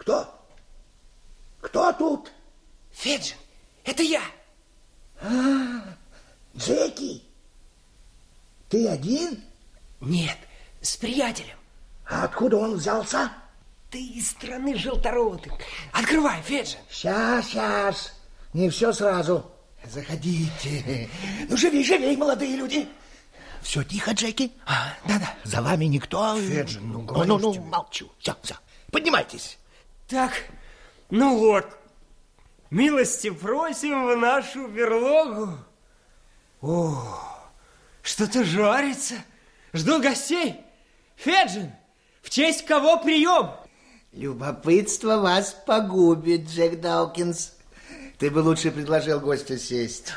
Кто? Кто тут? Феджин, это я. Джеки, ты один? Нет, с приятелем. А откуда он взялся? Ты из страны желторотых. Открывай, Феджин. Сейчас. Не все сразу. Заходите. Ну, живей, молодые люди. Все тихо, Джеки. Да-да. За вами никто. Феджин, ну, молчу. Все. Поднимайтесь. Так, ну вот. Милости просим в нашу берлогу. О, что-то жарится. Жду гостей. Феджин, в честь кого прием? Любопытство вас погубит, Джек Даукинс. Ты бы лучше предложил гостю сесть.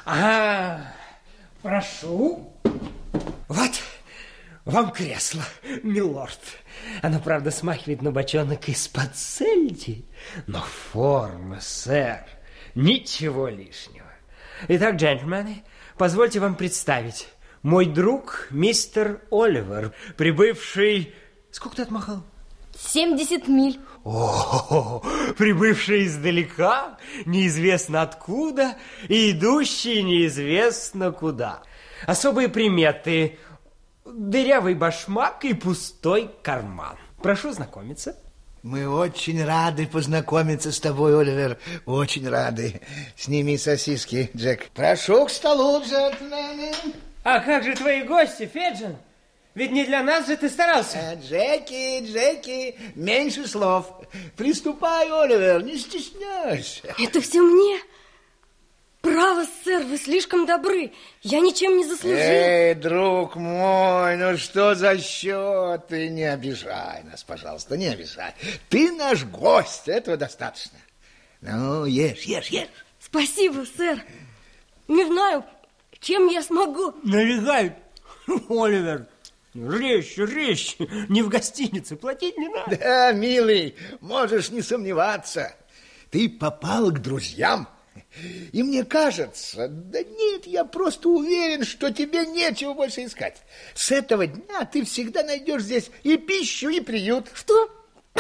Прошу. Вот, вам кресло, милорд. Оно, правда, смахивает на бочонок из-под сельди, но форма, сэр, ничего лишнего. Итак, джентльмены, позвольте вам представить. Мой друг мистер Оливер, прибывший... Сколько ты отмахал? 70 миль. О, прибывший издалека, неизвестно откуда, и идущий неизвестно куда. Особые приметы: дырявый башмак и пустой карман. Прошу знакомиться. Мы очень рады познакомиться с тобой, Оливер. Очень рады. Сними сосиски, Джек. Прошу к столу, джентльмены. А как же твои гости, Феджин? Ведь не для нас же ты старался. Джеки, меньше слов. Приступай, Оливер, не стесняйся. Это все мне? Право, сэр, вы слишком добры. Я ничем не заслужил. Эй, друг мой, ну что за счеты? Не обижай нас, пожалуйста, не обижай. Ты наш гость, этого достаточно. Ну, ешь. Спасибо, сэр. Не знаю, чем я смогу. Налегай, Оливер. Резче. Не в гостинице, платить не надо. Да, милый, можешь не сомневаться. Ты попал к друзьям. И мне кажется, да нет, я просто уверен, что тебе нечего больше искать. С этого дня ты всегда найдешь здесь и пищу, и приют. Что?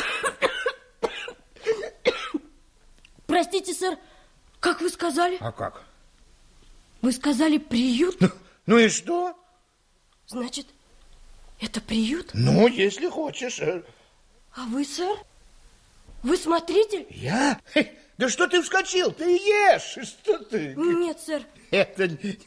Простите, сэр, как вы сказали? А как? Вы сказали приют? Ну и что? Значит, это приют? Ну, если хочешь. А вы, сэр? Вы смотритель? Я? Да что ты вскочил? Ты ешь! Что ты? Нет, сэр. Это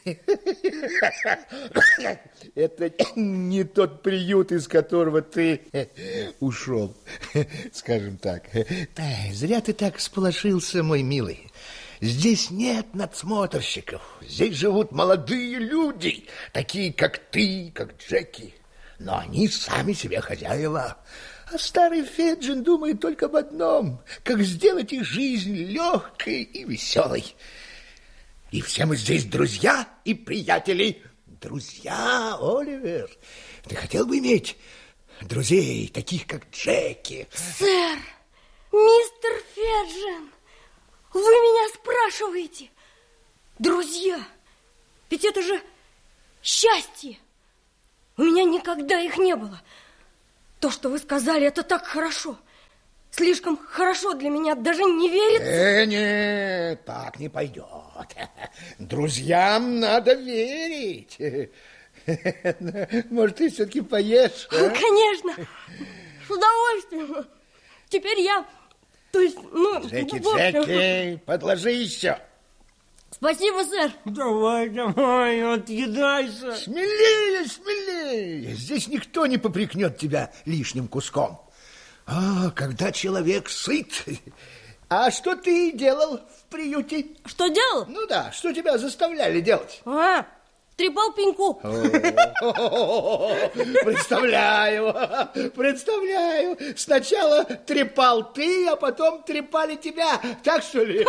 не тот приют, из которого ты ушел, скажем так. Да, зря ты так всполошился, мой милый. Здесь нет надсмотрщиков. Здесь живут молодые люди, такие, как ты, как Джеки. Но они сами себе хозяева. А старый Феджин думает только об одном, как сделать их жизнь легкой и веселой. И все мы здесь друзья и приятели. Друзья, Оливер. Ты хотел бы иметь друзей, таких как Джеки? Сэр, мистер Феджин, вы меня спрашиваете? Друзья, ведь это же счастье. У меня никогда их не было. То, что вы сказали, это так хорошо. Слишком хорошо для меня, даже не верится. Нет, так не пойдет. Друзьям надо верить. Может, ты все-таки поешь? А? Конечно, с удовольствием. Теперь я... То есть, Джеки, подложи еще. Спасибо, сэр. Давай, отъедайся. Смелее. Здесь никто не попрекнет тебя лишним куском. А когда человек сыт... А что ты делал в приюте? Что делал? Ну да, что тебя заставляли делать? Трепал пеньку. Представляю. Сначала трепал ты, а потом трепали тебя. Так что ли?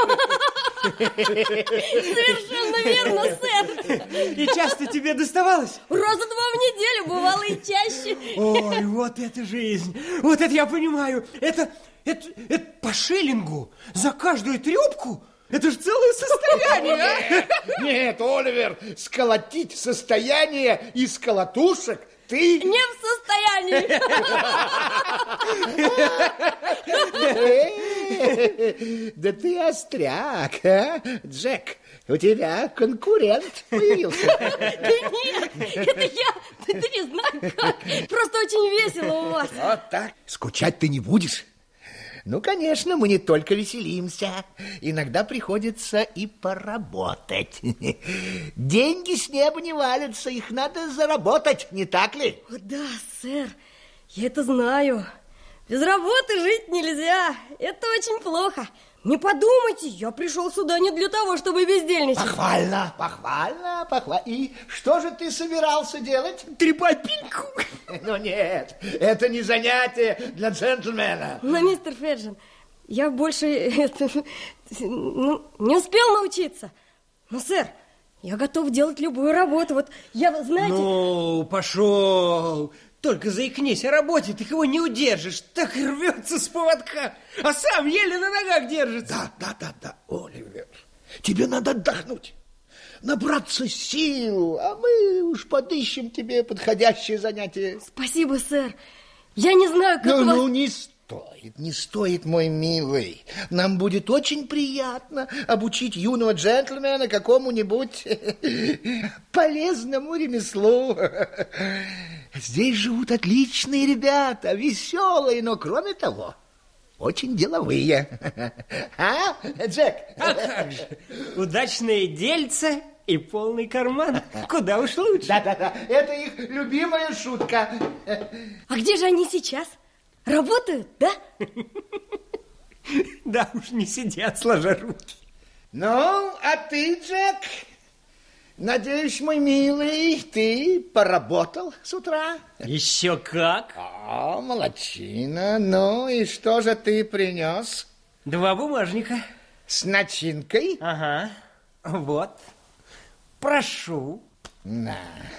Совершенно верно, сэр. И часто тебе доставалось? Раза 2 в неделю, бывало и чаще. Ой, вот это жизнь. Вот это я понимаю. Это по шиллингу за каждую трепку. Это же целое состояние, а? Нет, Оливер, сколотить состояние из колотушек ты... Не в состоянии. Да ты остряк, а, Джек? У тебя конкурент появился. Да нет, это я, да не знаю как. Просто очень весело у вас. Вот так. Скучать ты не будешь? Ну, конечно, мы не только веселимся. Иногда приходится и поработать. Деньги с неба не валятся, их надо заработать, не так ли? О, да, сэр, я это знаю. Без работы жить нельзя. Это очень плохо. Не подумайте, я пришел сюда не для того, чтобы бездельничать. Похвально, похвально, похвально. И что же ты собирался делать? Трепать пеньку. Ну нет, это не занятие для джентльмена. Но, мистер Феджин, я больше не успел научиться. Но, сэр, я готов делать любую работу. Вот я, знаете... Ну, пошел. Только заикнись о работе, ты его не удержишь. Так и рвется с поводка, а сам еле на ногах держится. Да, Оливер, тебе надо отдохнуть, набраться сил, а мы уж подыщем тебе подходящее занятие. Спасибо, сэр. Я не знаю, как у вас... Ну, не стоит, мой милый. Нам будет очень приятно обучить юного джентльмена какому-нибудь полезному ремеслу. Здесь живут отличные ребята, веселые, но, кроме того, очень деловые. А, Джек? А как же? Удачное дельце и полный карман. Куда уж лучше. Да, это их любимая шутка. А где же они сейчас? Работают, да? Да уж не сидят, сложа руки. Ну, а ты, Джек, надеюсь, мой милый, ты поработал с утра? Еще как. О, молодчина. Ну, и что же ты принес? 2 бумажника. С начинкой? Ага, вот. Прошу. На.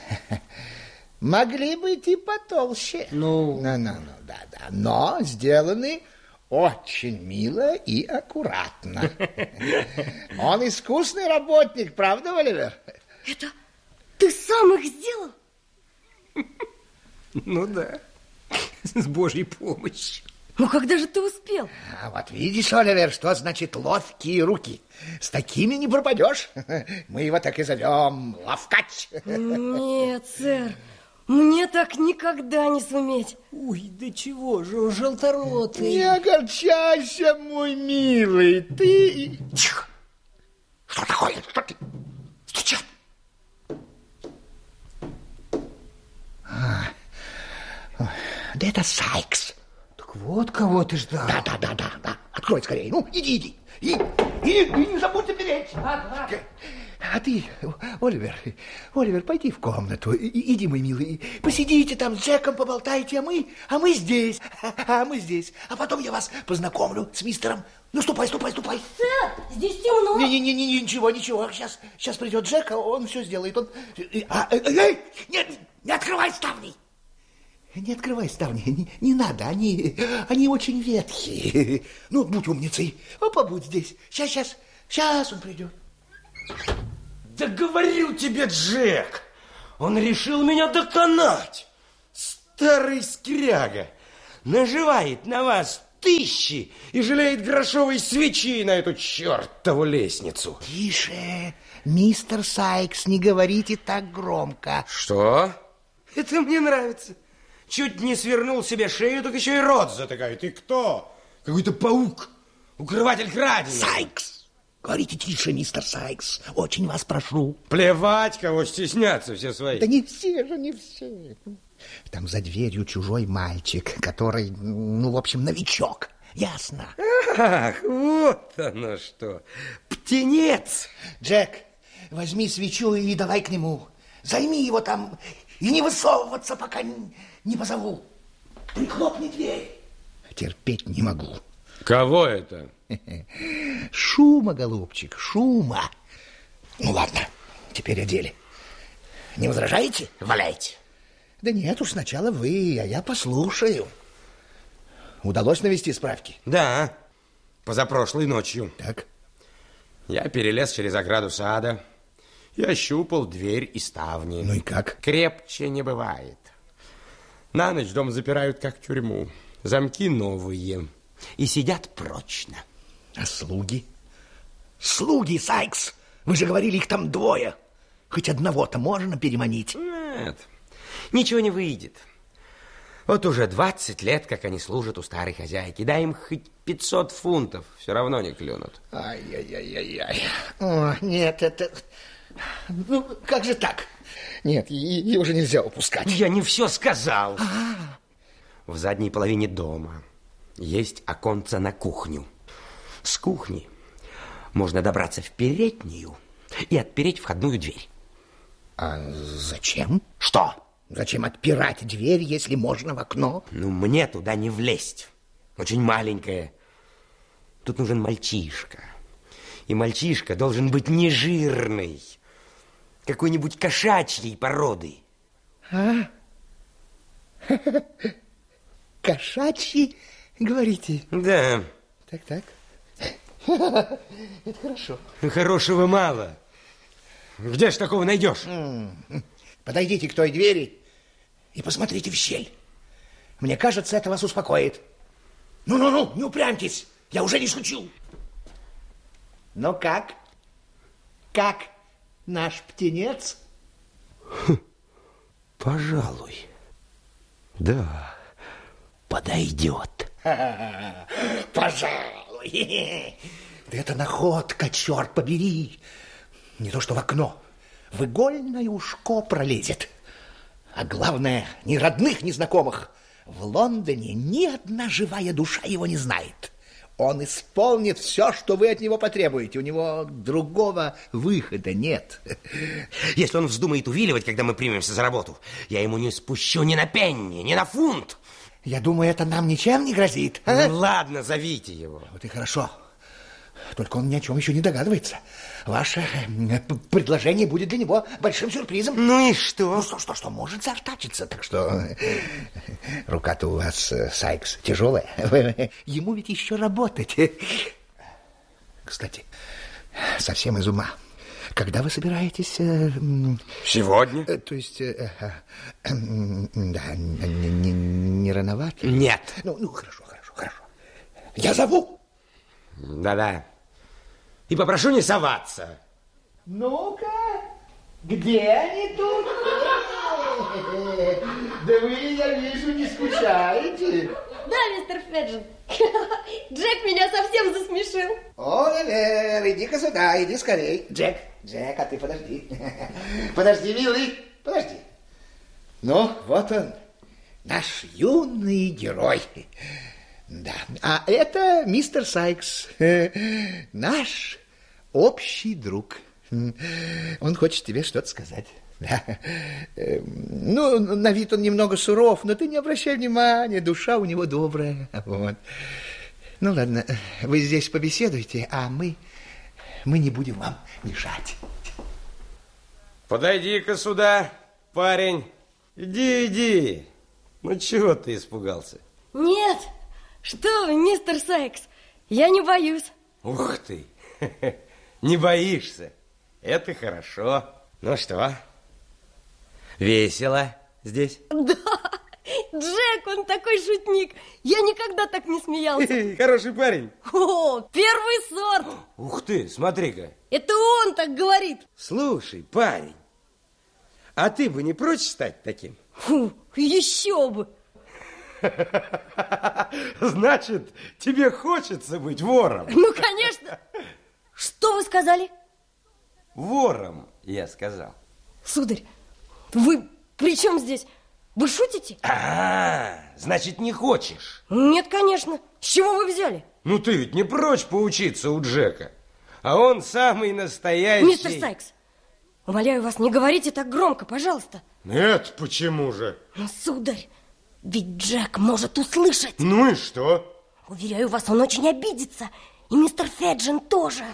Могли быть и потолще. Ну, да. Но сделаны очень мило и аккуратно. Он искусный работник, правда, Оливер? Это ты сам их сделал? Ну да, с Божьей помощью. Ну, когда же ты успел? А вот видишь, Оливер, что значит ловкие руки. С такими не пропадешь. Мы его так и зовем ловкач. Нет, сэр, мне так никогда не суметь. Ой, да чего же он желторотый. Не огорчайся, мой милый, ты... Тихо! Что такое? Что ты? Стучат! Да это Сайкс. Так вот кого ты ждал. Да. Открой скорее. Ну, иди. И не забудь запереть. А ты, Оливер, пойди в комнату. Иди, мой милый. Посидите там с Джеком, поболтайте, а мы здесь. А потом я вас познакомлю с мистером. Ну, ступай. Сэр, здесь темно. Ничего. Сейчас придет Джек, а он все сделает. Эй, нет, не открывай ставни. Не открывай ставни, не надо, они очень ветхие. Ну, будь умницей, побудь здесь. Сейчас он придет. Да говорил тебе, Джек, он решил меня доконать. Старый скряга наживает на вас тысячи и жалеет грошовой свечи на эту чертову лестницу. Тише, мистер Сайкс, не говорите так громко. Что? Это мне нравится. Чуть не свернул себе шею, так еще и рот затыкает. Ты кто? Какой-то паук, укрыватель краденого. Сайкс! Говорите тише, мистер Сайкс. Очень вас прошу. Плевать, кого стесняться все свои. Да не все. Там за дверью чужой мальчик, который, в общем, новичок. Ясно? Ах, вот оно что. Птенец. Джек, возьми свечу и давай к нему. Займи его там и не высовываться, пока не позову. Прихлопни дверь. Терпеть не могу. Кого это? Шума, голубчик, шума. Ну, ладно, теперь о деле. Не возражаете? Валяйте. Да нет уж, сначала вы, а я послушаю. Удалось навести справки? Да, позапрошлой ночью. Так. Я перелез через ограду сада и ощупал дверь и ставни. Ну и как? Крепче не бывает. На ночь дом запирают, как тюрьму. Замки новые. и сидят прочно. А слуги? Слуги, Сайкс! Вы же говорили, их там 2. Хоть одного-то можно переманить? Нет, ничего не выйдет. Вот уже 20 лет, как они служат у старой хозяйки. Дай им хоть 500 фунтов, все равно не клюнут. Ай-яй-яй-яй. О, нет, это... Ну, как же так? Нет, ее уже нельзя упускать. Я не все сказал. В задней половине дома есть оконце на кухню. С кухни можно добраться в переднюю и отпереть входную дверь. А зачем? Что? Зачем отпирать дверь, если можно в окно? Ну, мне туда не влезть. Очень маленькая. Тут нужен мальчишка. И мальчишка должен быть не жирный. Какой-нибудь кошачьей породы. А? Кошачьи, говорите? Да. Так. Это хорошо. Хорошего мало. Где ж такого найдешь? Подойдите к той двери и посмотрите в щель. Мне кажется, это вас успокоит. Ну, не упрямьтесь. Я уже не шучу. Ну как? Как наш птенец? Пожалуй. Да, подойдет. Пожалуй. Да это находка, черт побери. Не то что в окно. В игольное ушко пролезет. А главное, ни родных, ни знакомых. В Лондоне ни одна живая душа его не знает. Он исполнит все, что вы от него потребуете. У него другого выхода нет. Если он вздумает увиливать, когда мы примемся за работу, я ему не спущу ни на пенни, ни на фунт. Я думаю, это нам ничем не грозит. А? Ну, ладно, зовите его. Вот и хорошо. Только он ни о чем еще не догадывается. Ваше предложение будет для него большим сюрпризом. Ну и что? Ну что, может заортачиться. Так что рука-то у вас, Сайкс, тяжелая. Ему ведь еще работать. Кстати, совсем из ума. Когда вы собираетесь... Сегодня? То есть, да, не рановато? Нет. Ну, хорошо. Я зову. Да-да. И попрошу не соваться. Ну-ка, где они тут? Да вы, я вижу, не скучаете. Да, мистер Феджин. Джек меня совсем засмешил. О, Лер, иди-ка сюда, иди скорей. Джек, а ты подожди. Подожди, милый, подожди. Ну, вот он, наш юный герой. Да, а это мистер Сайкс, наш общий друг. Он хочет тебе что-то сказать. Да. Ну, на вид он немного суров, но ты не обращай внимания, душа у него добрая. Вот. Ну, ладно, вы здесь побеседуйте, а мы не будем вам мешать. Подойди-ка сюда, парень. Иди. Ну, чего ты испугался? Нет. Что вы, мистер Сайкс, я не боюсь. Ух ты, не боишься, это хорошо. Ну что, весело здесь? Да, Джек, он такой шутник, я никогда так не смеялся. Хороший парень. О, первый сорт. Ух ты, смотри-ка. Это он так говорит. Слушай, парень, а ты бы не прочь стать таким? Фу, еще бы. Значит, тебе хочется быть вором? Ну, конечно. Что вы сказали? Вором, я сказал. Сударь, вы при чем здесь? Вы шутите? Значит, не хочешь? Нет, конечно. С чего вы взяли? Ну, ты ведь не прочь поучиться у Джека. А он самый настоящий... Мистер Сайкс, умоляю вас, не говорите так громко, пожалуйста. Нет, почему же? Но, сударь, ведь Джек может услышать. Ну и что? Уверяю вас, он очень обидится. И мистер Феджин тоже.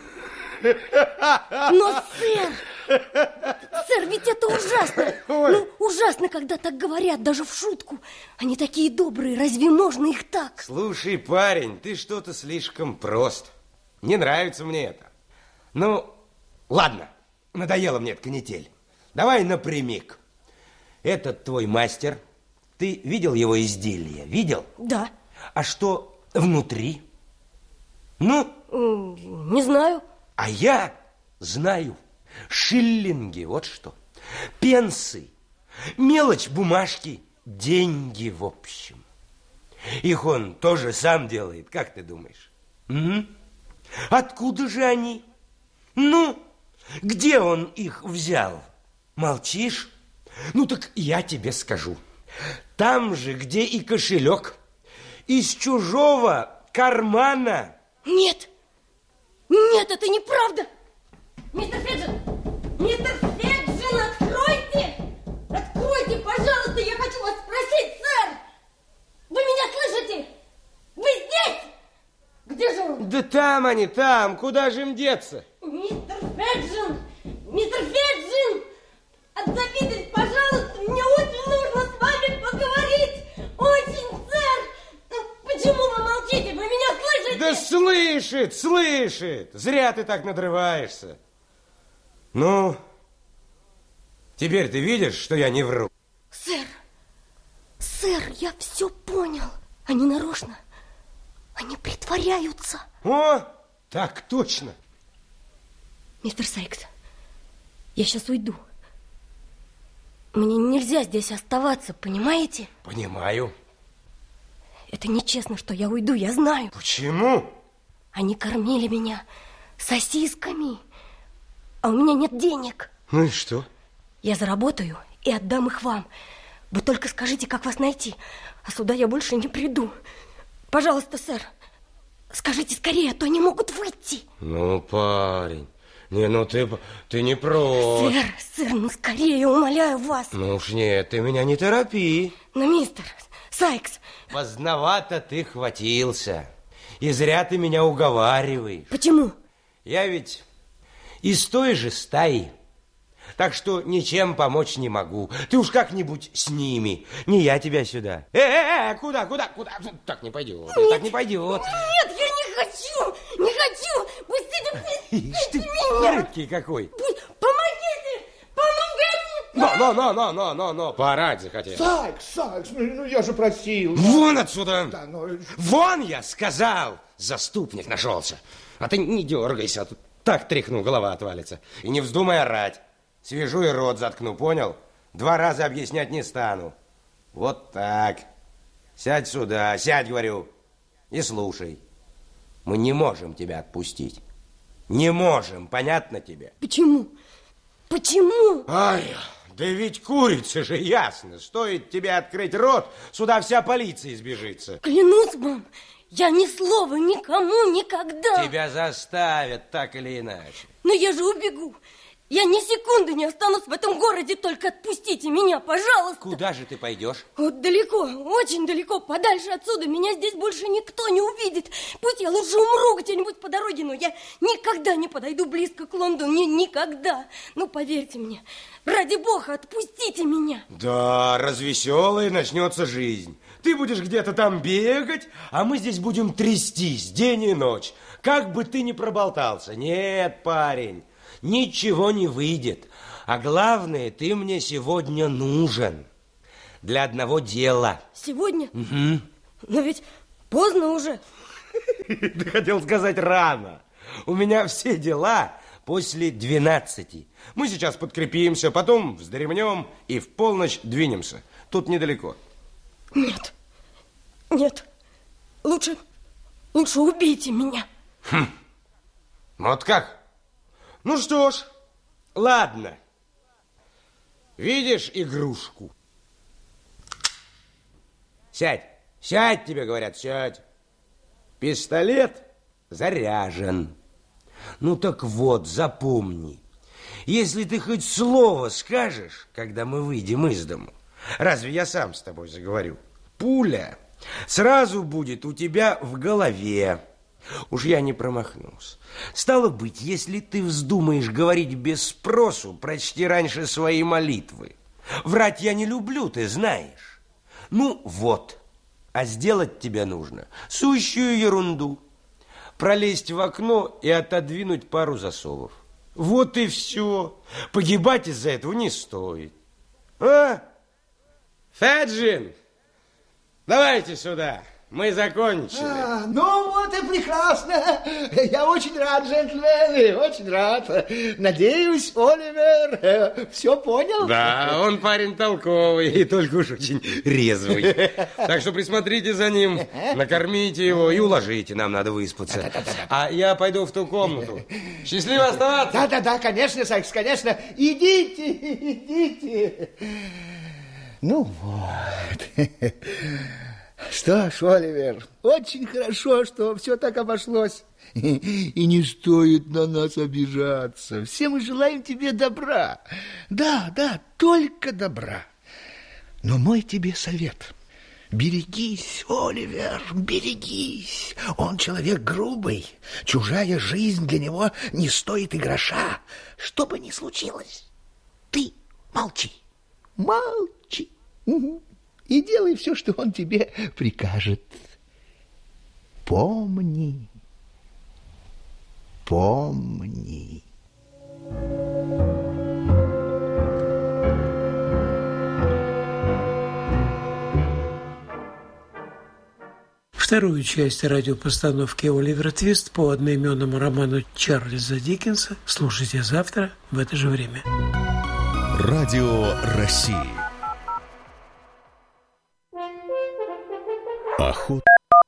Но, сэр, ведь это ужасно. Ну, ужасно, когда так говорят, даже в шутку. Они такие добрые, разве можно их так? Слушай, парень, ты что-то слишком прост. Не нравится мне это. Ну, ладно, надоела мне эта канитель. Давай напрямик. Этот твой мастер... Ты видел его изделие? Видел? Да. А что внутри? Ну? Не знаю. А я знаю. Шиллинги, вот что. Пенсы, мелочь, бумажки, деньги в общем. Их он тоже сам делает, как ты думаешь? Откуда же они? Ну, где он их взял? Молчишь? Ну так я тебе скажу. Там же, где и кошелек. Из чужого кармана. Нет, нет, это неправда. Мистер Феджин, откройте! Откройте, пожалуйста, я хочу вас спросить, сэр! Вы меня слышите? Вы здесь? Где же он? Да там они, там. Куда же им деться? Мистер Феджин! Отзовитесь, пожалуйста, мне очень нужно с вами поговорить. Очень, сэр! Почему вы молчите? Вы меня слышите? Да слышит! Зря ты так надрываешься. Ну, теперь ты видишь, что я не вру? Сэр, я все понял. Они нарочно. Они притворяются. О, так точно. Мистер Сайкс, я сейчас уйду. Мне нельзя здесь оставаться, понимаете? Понимаю. Это нечестно, что я уйду, я знаю. Почему? Они кормили меня сосисками, а у меня нет денег. Ну и что? Я заработаю и отдам их вам. Вы только скажите, как вас найти, а сюда я больше не приду. Пожалуйста, сэр, скажите скорее, а то они могут выйти. Ну, парень, ну ты не прочь. Сэр, ну скорее, умоляю вас. Ну уж нет, ты меня не торопи. Но, мистер Сайкс... Поздновато ты хватился, и зря ты меня уговариваешь. Почему? Я ведь из той же стаи, так что ничем помочь не могу. Ты уж как-нибудь с ними, не я тебя сюда. Куда? Так не пойдет, так не пойдет. Нет, я не хочу. Пустите Ишь ты, меня. прыткий какой. Помогите, Но, поорать захотел. Сайкс, ну я же просил. Вон отсюда. Да, но... Вон, я сказал. Заступник нашелся. А ты не дергайся, а тут так тряхну, голова отвалится. И не вздумай орать. Свяжу и рот заткну, понял? 2 раза объяснять не стану. Вот так. Сядь сюда, сядь, говорю, и слушай. Мы не можем тебя отпустить. Не можем, понятно тебе? Почему? Ай, да ведь курица же, ясно. Стоит тебе открыть рот, сюда вся полиция сбежится. Клянусь вам, я ни слова никому никогда. Тебя заставят так или иначе. Но я же убегу. Я ни секунды не останусь в этом городе, только отпустите меня, пожалуйста. Куда же ты пойдешь? Вот далеко, очень далеко, подальше отсюда. Меня здесь больше никто не увидит. Пусть я лучше умру где-нибудь по дороге, но я никогда не подойду близко к Лондону, никогда. Ну, поверьте мне, ради бога, отпустите меня. Да, развеселая начнется жизнь. Ты будешь где-то там бегать, а мы здесь будем трястись день и ночь. Как бы ты ни проболтался. Нет, парень, ничего не выйдет. А главное, ты мне сегодня нужен. Для одного дела. Сегодня? Угу. Но ведь поздно уже. Ты хотел сказать рано. У меня все дела после 12. Мы сейчас подкрепимся, потом вздремнем и в полночь двинемся. Тут недалеко. Нет. Лучше убейте меня. Вот как? Ну что ж, ладно. Видишь игрушку? Сядь, тебе говорят, сядь. Пистолет заряжен. Ну так вот, запомни. Если ты хоть слово скажешь, когда мы выйдем из дому, разве я сам с тобой заговорю? Пуля сразу будет у тебя в голове. Уж я не промахнулся. Стало быть, если ты вздумаешь говорить без спросу, прочти раньше свои молитвы. Врать я не люблю, ты знаешь. Ну вот, а сделать тебе нужно сущую ерунду. Пролезть в окно и отодвинуть пару засовов. Вот и все. Погибать из-за этого не стоит. А? Феджин, давайте сюда. мы закончили. Ну вот и прекрасно. Я очень рад, джентльмены, очень рад. Надеюсь, Оливер все понял? Да, он парень толковый и только уж очень резвый. Так что присмотрите за ним, накормите его и уложите, нам надо выспаться. А я пойду в ту комнату. Счастливо оставаться. Да, конечно, Сайкс, конечно. Идите. Ну вот. Что ж, Оливер, очень хорошо, что все так обошлось. И не стоит на нас обижаться. Все мы желаем тебе добра. Да, только добра. Но мой тебе совет. Берегись, Оливер, берегись. Он человек грубый. Чужая жизнь для него не стоит и гроша. Что бы ни случилось, ты молчи. И делай все, что он тебе прикажет. Помни. Вторую часть радиопостановки «Оливер Твист» по одноименному роману Чарльза Диккенса слушайте завтра в это же время. Радио России. Охота.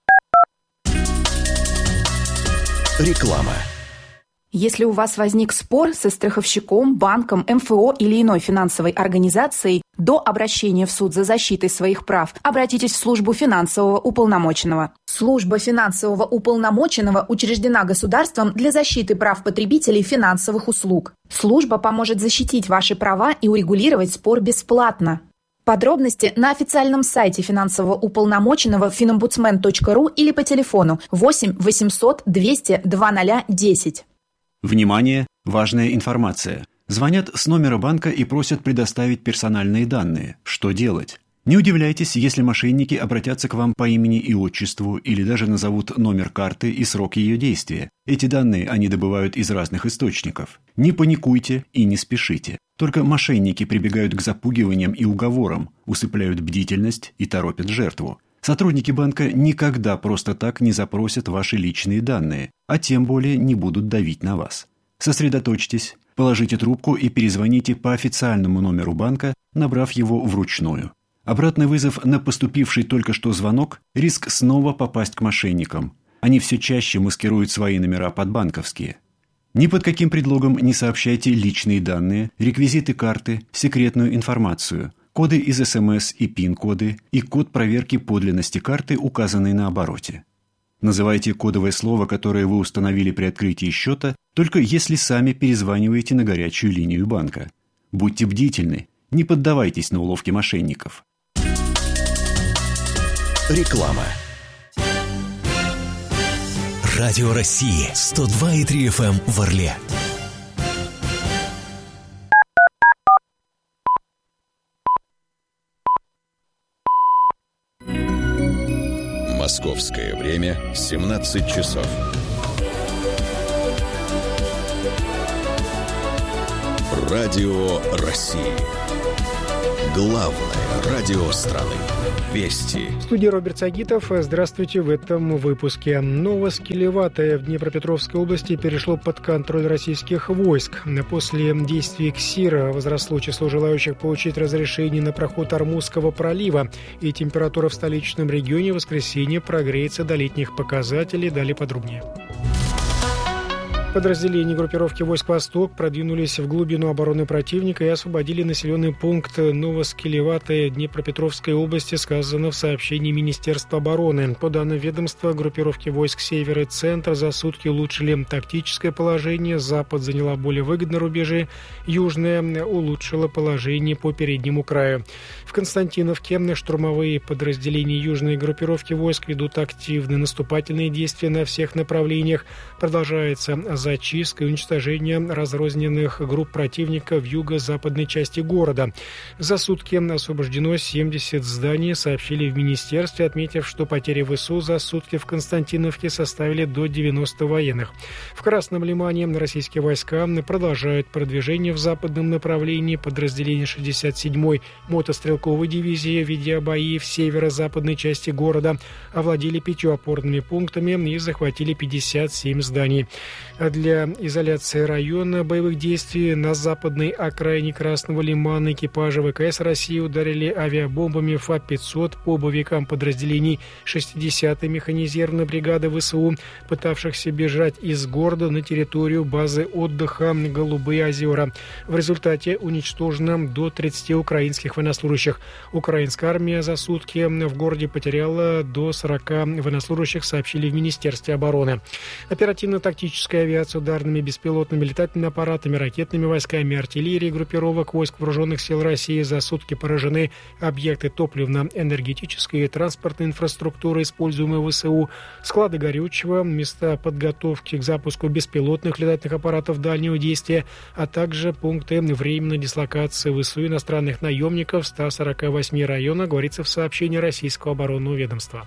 Реклама. Если у вас возник спор со страховщиком, банком, МФО или иной финансовой организацией, до обращения в суд за защитой своих прав обратитесь в службу финансового уполномоченного. Служба финансового уполномоченного учреждена государством для защиты прав потребителей финансовых услуг. Служба поможет защитить ваши права и урегулировать спор бесплатно. Подробности на официальном сайте финансового уполномоченного finombudsman.ru или по телефону 8 800 200 2010. Внимание! Важная информация. Звонят с номера банка и просят предоставить персональные данные. Что делать? Не удивляйтесь, если мошенники обратятся к вам по имени и отчеству или даже назовут номер карты и срок ее действия. Эти данные они добывают из разных источников. Не паникуйте и не спешите. Только мошенники прибегают к запугиваниям и уговорам, усыпляют бдительность и торопят жертву. Сотрудники банка никогда просто так не запросят ваши личные данные, а тем более не будут давить на вас. Сосредоточьтесь, положите трубку и перезвоните по официальному номеру банка, набрав его вручную. Обратный вызов на поступивший только что звонок – риск снова попасть к мошенникам. Они все чаще маскируют свои номера под банковские. Ни под каким предлогом не сообщайте личные данные, реквизиты карты, секретную информацию, коды из СМС и ПИН-коды и код проверки подлинности карты, указанный на обороте. Называйте кодовое слово, которое вы установили при открытии счета, только если сами перезваниваете на горячую линию банка. Будьте бдительны, не поддавайтесь на уловки мошенников. Реклама. Радио России 102,3 FM в Орле. Московское время 17 часов. Радио России. Главное радио страны. Вести. В студии Роберт Сагитов. Здравствуйте в этом выпуске. Новоскелеватое в Днепропетровской области перешло под контроль российских войск. После действий КСИРа возросло число желающих получить разрешение на проход Ормузского пролива, и температура в столичном регионе в воскресенье прогреется до летних показателей. Далее подробнее. Подразделения группировки войск «Восток» продвинулись в глубину обороны противника и освободили населенный пункт Новоскелеватое Днепропетровской области, сказано в сообщении Министерства обороны. По данным ведомства, группировки войск «Север» и «Центр» за сутки улучшили тактическое положение, Запад заняла более выгодные рубежи, Южная улучшила положение по переднему краю. В Константиновке штурмовые подразделения южной группировки войск ведут активные наступательные действия на всех направлениях. Продолжается зачистка и уничтожение разрозненных групп противника в юго-западной части города. За сутки освобождено 70 зданий, сообщили в министерстве, отметив, что потери ВСУ за сутки в Константиновке составили до 90 военных. В Красном Лимане российские войска продолжают продвижение в западном направлении. Подразделения 67-й мотострелковой дивизии, ведя бои в северо-западной части города, овладели 5 опорными пунктами и захватили 57 зданий. Для изоляции района боевых действий на западной окраине Красного Лимана экипажи ВКС России ударили авиабомбами ФА-500 по боевикам подразделений 60-й механизированной бригады ВСУ, пытавшихся бежать из города на территорию базы отдыха «Голубые озера». В результате уничтожено до 30 украинских военнослужащих. Украинская армия за сутки в городе потеряла до 40 военнослужащих, сообщили в Министерстве обороны. Оперативно-тактическая авиация ударными беспилотными летательными аппаратами, ракетными войсками, артиллерией группировок войск вооруженных сил России за сутки поражены объекты топливно-энергетической и транспортной инфраструктуры, используемые ВСУ, склады горючего, места подготовки к запуску беспилотных летательных аппаратов дальнего действия, а также пункты временной дислокации ВСУ иностранных наемников в 148 районах, говорится в сообщении российского оборонного ведомства.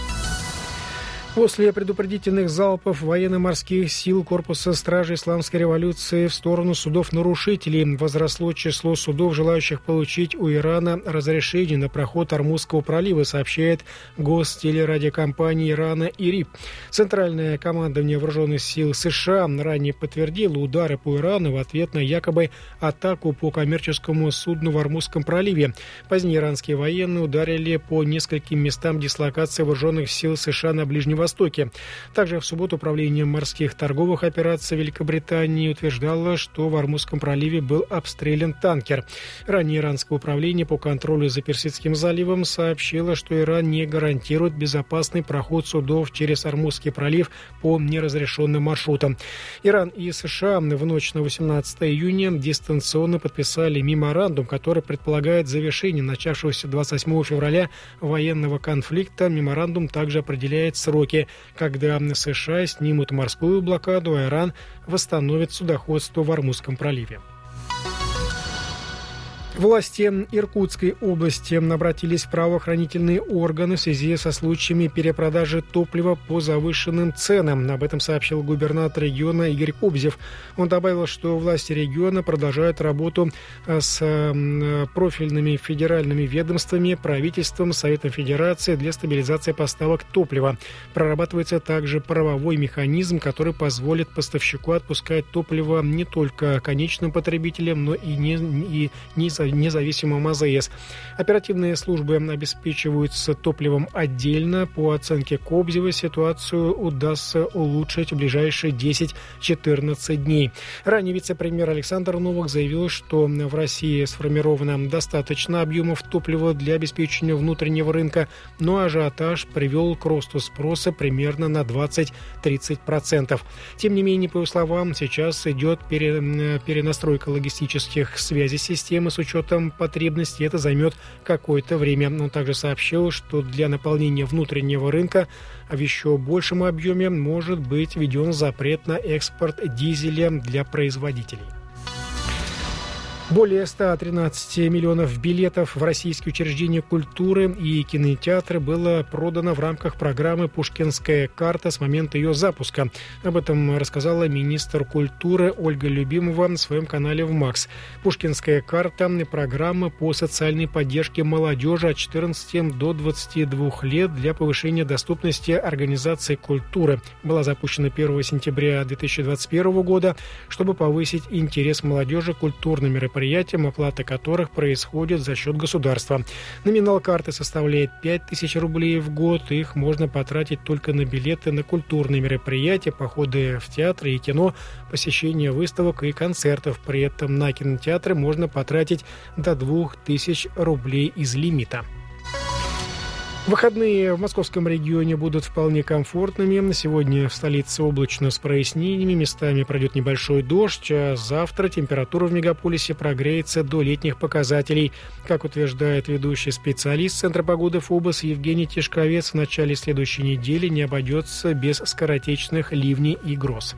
После предупредительных залпов военно-морских сил Корпуса Стражи Исламской революции в сторону судов-нарушителей возросло число судов, желающих получить у Ирана разрешение на проход Ормузского пролива, сообщает гостелерадиокомпания Ирана ИРИБ. Центральное командование вооруженных сил США ранее подтвердило удары по Ирану в ответ на якобы атаку по коммерческому судну в Ормузском проливе. Позднее иранские военные ударили по нескольким местам дислокации вооруженных сил США на Ближнем Востоке. Также в субботу Управление морских торговых операций Великобритании утверждало, что в Ормузском проливе был обстрелян танкер. Ранее иранское управление по контролю за Персидским заливом сообщило, что Иран не гарантирует безопасный проход судов через Ормузский пролив по неразрешенным маршрутам. Иран и США в ночь на 18 июня дистанционно подписали меморандум, который предполагает завершение начавшегося 28 февраля военного конфликта. Меморандум также определяет сроки, когда США снимут морскую блокаду, а Иран восстановит судоходство в Ормузском проливе. Власти Иркутской области обратились в правоохранительные органы в связи со случаями перепродажи топлива по завышенным ценам. Об этом сообщил губернатор региона Игорь Кобзев. Он добавил, что власти региона продолжают работу с профильными федеральными ведомствами, правительством, Советом Федерации для стабилизации поставок топлива. Прорабатывается также правовой механизм, который позволит поставщику отпускать топливо не только конечным потребителям, но и независимым АЗС. Оперативные службы обеспечиваются топливом отдельно. По оценке Кобзева, ситуацию удастся улучшить в ближайшие 10-14 дней. Ранее вице-премьер Александр Новак заявил, что в России сформировано достаточно объемов топлива для обеспечения внутреннего рынка, но ажиотаж привел к росту спроса примерно на 20-30%. Тем не менее, по его словам, сейчас идет перенастройка логистических связей системы с учетом потребностей. Это займет какое-то время. Он также сообщил, что для наполнения внутреннего рынка в еще большем объеме может быть введен запрет на экспорт дизеля для производителей. Более 113 миллионов билетов в российские учреждения культуры и кинотеатры было продано в рамках программы «Пушкинская карта» с момента ее запуска. Об этом рассказала министр культуры Ольга Любимова на своем канале в МАКС. «Пушкинская карта» – программа по социальной поддержке молодежи от 14 до 22 лет для повышения доступности организаций культуры. Была запущена 1 сентября 2021 года, чтобы повысить интерес молодежи к культурным мероприятиям, оплата которых происходит за счет государства. Номинал карты составляет 5000 рублей в год. Их можно потратить только на билеты на культурные мероприятия, походы в театры и кино, посещение выставок и концертов. При этом на кинотеатры можно потратить до 2000 рублей из лимита. Выходные в московском регионе будут вполне комфортными. Сегодня в столице облачно с прояснениями, местами пройдет небольшой дождь, а завтра температура в мегаполисе прогреется до летних показателей. Как утверждает ведущий специалист Центра погоды ФОБОС Евгений Тишковец, в начале следующей недели не обойдется без скоротечных ливней и гроз.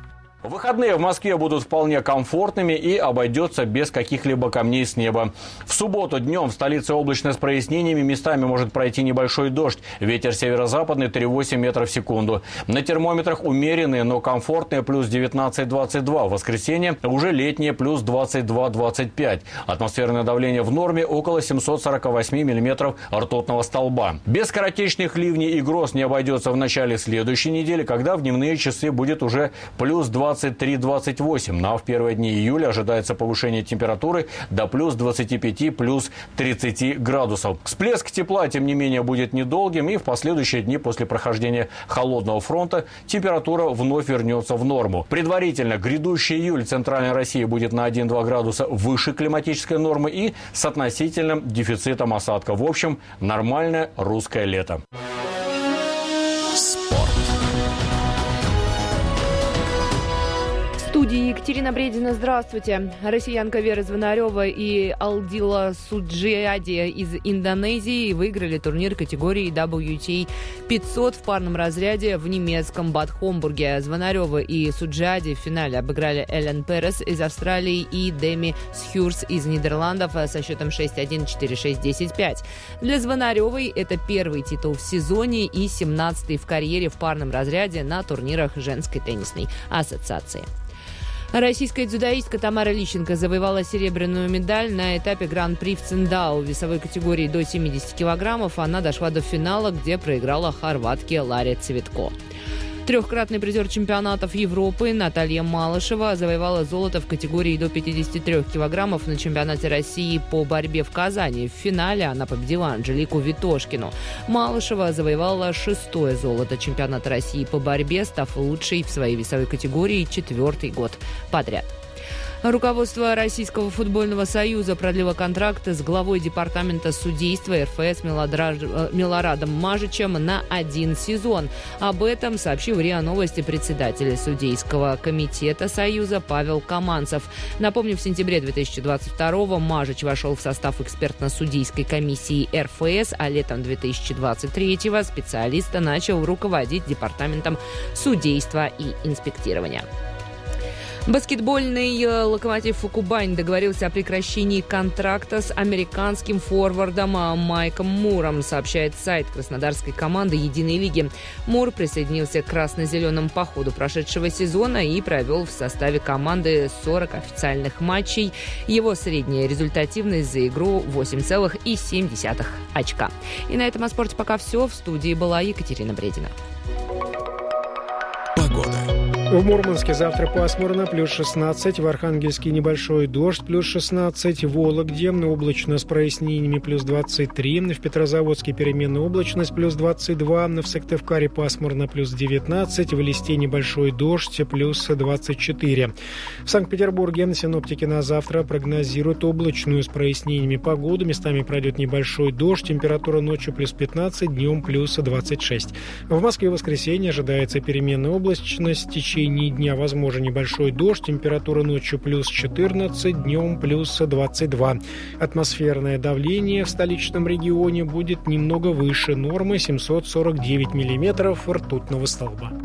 Выходные в Москве будут вполне комфортными и обойдется без каких-либо камней с неба. В субботу днем в столице облачно с прояснениями, местами может пройти небольшой дождь. Ветер северо-западный 3,8 метров в секунду. На термометрах умеренные, но комфортные плюс 19-22. В воскресенье уже летнее плюс 22-25. Атмосферное давление в норме около 748 миллиметров ртутного столба. Без скоротечных ливней и гроз не обойдется в начале следующей недели, когда в дневные часы будет уже плюс 23-28. Но в первые дни июля ожидается повышение температуры до плюс 25, плюс 30 градусов. Всплеск тепла, тем не менее, будет недолгим, и в последующие дни после прохождения холодного фронта температура вновь вернется в норму. Предварительно грядущий июль в Центральной России будет на 1-2 градуса выше климатической нормы и с относительным дефицитом осадков. В общем, нормальное русское лето. В студии Екатерина Бредина. Здравствуйте. Россиянка Вера Звонарева и Алдила Суджиади из Индонезии выиграли турнир категории WTA 500 в парном разряде в немецком Бад Хомбурге. Звонарева и Суджиади в финале обыграли Эллен Перес из Австралии и Деми Схюрс из Нидерландов со счетом 6-1, 4-6, 10-5. Для Звонаревой это первый титул в сезоне и 17-й в карьере в парном разряде на турнирах женской теннисной ассоциации. Российская дзюдоистка Тамара Лищенко завоевала серебряную медаль на этапе Гран-при в Циндао. В весовой категории до 70 килограммов она дошла до финала, где проиграла хорватке Ларе Цветко. Трехкратный призер чемпионатов Европы Наталья Малышева завоевала золото в категории до 53 килограммов на чемпионате России по борьбе в Казани. В финале она победила Анжелику Витошкину. Малышева завоевала 6-е золото чемпионата России по борьбе, став лучшей в своей весовой категории 4-й год подряд. Руководство Российского футбольного союза продлило контракт с главой департамента судейства РФС Милорадом Мажичем на 1 сезон. Об этом сообщил РИА Новости председатель судейского комитета Союза Павел Каманцев. Напомню, в сентябре 2022-го Мажич вошел в состав экспертно-судейской комиссии РФС, а летом 2023-го специалиста начал руководить департаментом судейства и инспектирования. Баскетбольный «Локомотив» Кубань договорился о прекращении контракта с американским форвардом Майком Муром, сообщает сайт краснодарской команды «Единой лиги». Мур присоединился к красно-зеленым по ходу прошедшего сезона и провел в составе команды 40 официальных матчей. Его средняя результативность за игру 8,7 очка. И на этом о спорте пока все. В студии была Екатерина Бредина. В Мурманске завтра пасмурно, плюс 16. В Архангельске небольшой дождь, плюс 16. В Вологде облачно с прояснениями, плюс 23. В Петрозаводске переменная облачность, плюс 22. В Сыктывкаре пасмурно, плюс 19. В Элисте небольшой дождь, плюс 24. В Санкт-Петербурге синоптики на завтра прогнозируют облачную с прояснениями погоду. Местами пройдет небольшой дождь. Температура ночью плюс 15, днем плюс 26. В Москве в воскресенье ожидается переменная облачность. В течение дня возможен небольшой дождь. Температура ночью плюс 14, днем плюс 22. Атмосферное давление в столичном регионе будет немного выше нормы 749 миллиметров ртутного столба.